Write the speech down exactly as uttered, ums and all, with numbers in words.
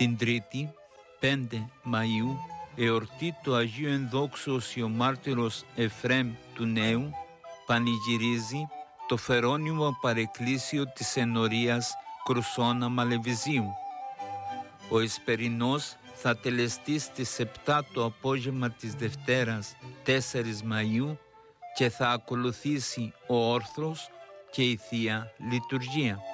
Την Τρίτη, πέντε Μαΐου, εορτή του Αγίου Ενδόξου Οσιομάρτυρος Εφραίμ του Νέου, πανηγυρίζει το φερόνιμο παρεκκλήσιο της ενορίας Κρουσόνα Μαλεβιζίου. Ο Εσπερινός θα τελεστεί στις επτά το απόγευμα της Δευτέρας τέσσερις Μαΐου και θα ακολουθήσει ο όρθρος και η Θεία Λειτουργία.